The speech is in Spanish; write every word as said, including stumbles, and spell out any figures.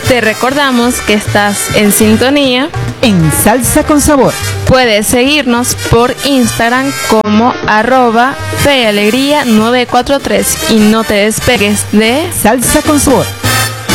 Te recordamos que estás en sintonía en Salsa con Sabor. Puedes seguirnos por Instagram como arroba fe y alegría nueve cuatro tres y no te despegues de Salsa con Sabor.